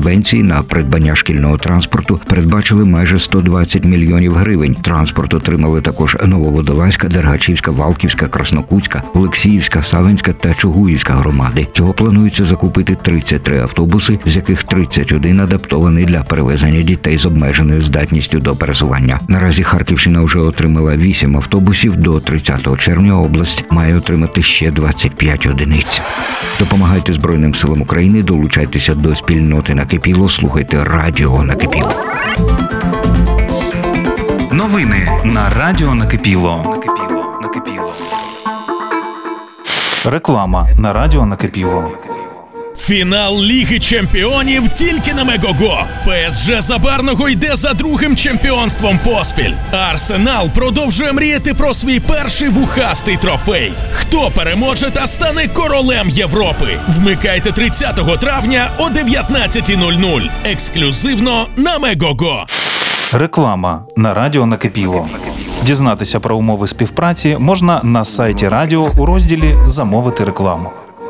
субвенції на придбання шкільного транспорту передбачили майже 120 мільйонів гривень. Транспорт отримали також Нововодолазька, Дергачівська, Валківська, Краснокутська, Олексіївська, Савинська та Чугуївська громади. Цього планується закупити 33 автобуси, з яких 31 адаптований для перевезення дітей з обмеженою здатністю до пересування. Наразі Харківщина вже отримала 8 автобусів. До 30 червня область має отримати ще 25 одиниць. Допомагайте Збройним силам України, долучайтеся до спільноти «Накипіло», слухайте радіо «Накипіло». Новини на радіо «Накипіло». Реклама на радіо «Накипіло». Фінал Ліги Чемпіонів тільки на Мегого. ПСЖ Забарного йде за другим чемпіонством поспіль. Арсенал продовжує мріяти про свій перший вухастий трофей. Хто переможе та стане королем Європи? Вмикайте 30 травня о 19:00. Ексклюзивно на Мегого. Реклама на радіо «Накипіло». Дізнатися про умови співпраці можна на сайті радіо у розділі «Замовити рекламу».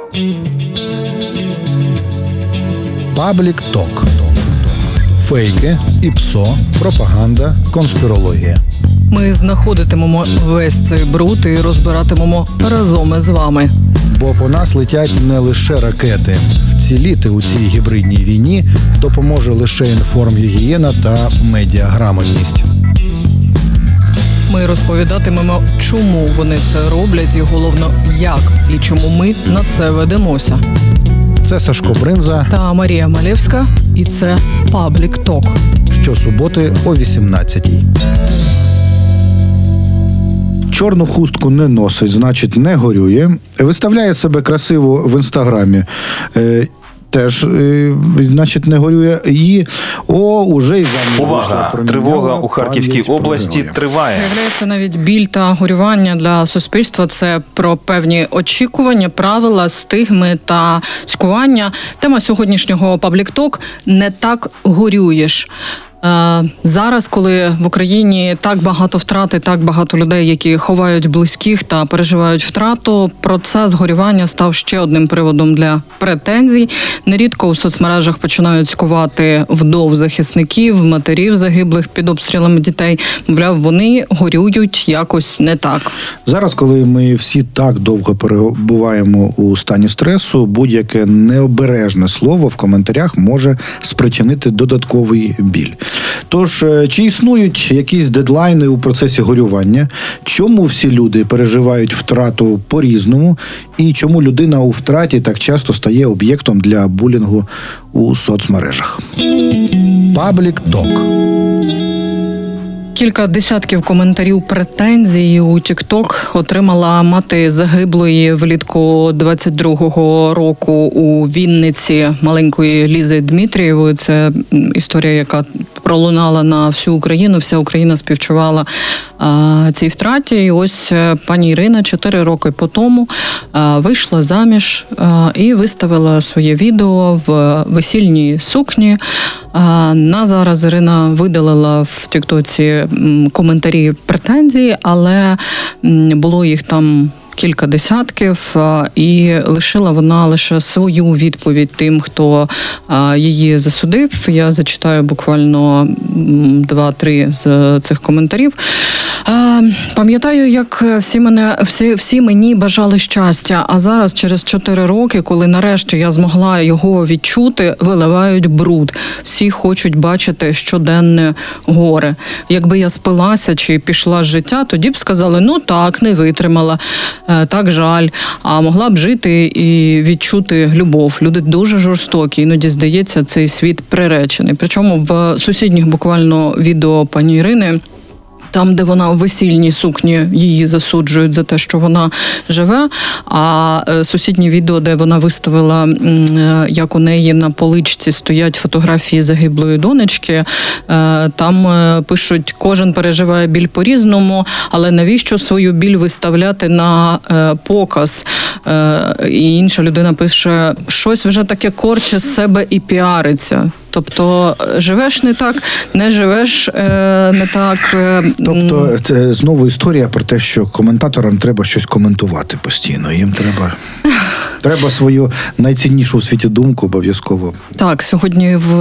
Паблік Ток. Фейки, ІПСО, пропаганда, конспірологія. Ми знаходитимемо весь цей бруд і розбиратимемо разом із вами. Бо по нас летять не лише ракети. Вціліти у цій гібридній війні допоможе лише інформгігієна та медіаграмотність. Ми розповідатимемо, чому вони це роблять і, головно, як і чому ми на це ведемося. Це Сашко Бринза Та Марія Малєвська, і це Паблік Ток. Щосуботи о 18:00. Чорну хустку не носить, значить не горює. Виставляє себе красиво в інстаграмі. Теж, значить, не горює. І, уже й Увага! Тривога у Харківській області триває. Виявляється, навіть біль та горювання для суспільства – це про певні очікування, правила, стигми та цькування. Тема сьогоднішнього Паблік Ток «Не так горюєш». Зараз, коли в Україні так багато втрат і так багато людей, які ховають близьких та переживають втрату, процес горювання став ще одним приводом для претензій. Нерідко у соцмережах починають цькувати вдов захисників, матерів загиблих під обстрілами дітей. Мовляв, вони горюють якось не так. Зараз, коли ми всі так довго перебуваємо у стані стресу, будь-яке необережне слово в коментарях може спричинити додатковий біль. Тож, чи існують якісь дедлайни у процесі горювання? Чому всі люди переживають втрату по-різному? І чому людина у втраті так часто стає об'єктом для булінгу у соцмережах? Паблік Ток. Кілька десятків коментарів претензій у TikTok отримала мати загиблої влітку 22-го року у Вінниці маленької Лізи Дмитрієвої. Це історія, яка пролунала на всю Україну. Вся Україна співчувала цій втраті. І ось пані Ірина 4 роки по тому вийшла заміж і виставила своє відео в весільній сукні. На зараз Ірина видалила в тіктоці коментарі претензій, але було їх там кілька десятків, і лишила вона лише свою відповідь тим, хто її засудив. Я зачитаю буквально 2-3 з цих коментарів. Пам'ятаю, як всі мені бажали щастя, а зараз, через 4 роки, коли нарешті я змогла його відчути, виливають бруд. Всі хочуть бачити щоденне горе. Якби я спилася чи пішла з життя, тоді б сказали, ну так, не витримала, так жаль, а могла б жити і відчути любов. Люди дуже жорстокі, іноді, здається, цей світ приречений. Причому в сусідніх буквально відео пані Ірини, там, де вона в весільній сукні, її засуджують за те, що вона живе, а сусіднє відео, де вона виставила, як у неї на поличці стоять фотографії загиблої донечки, там пишуть, кожен переживає біль по-різному, але навіщо свою біль виставляти на показ? І інша людина пише, щось вже таке корче з себе і піариться. Тобто живеш не так, не живеш не так. Тобто це знову історія про те, що коментаторам треба щось коментувати постійно. Їм треба свою найціннішу в світі думку обов'язково. Так, сьогодні в